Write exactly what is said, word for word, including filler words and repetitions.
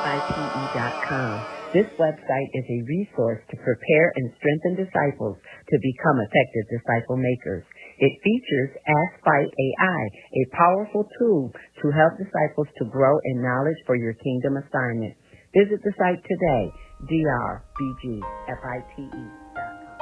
I T E dot com. This website is a resource to prepare and strengthen disciples to become effective disciple makers. It features Ask Fight A I, a powerful tool to help disciples to grow in knowledge for your kingdom assignment. Visit the site today, D R B G F I T E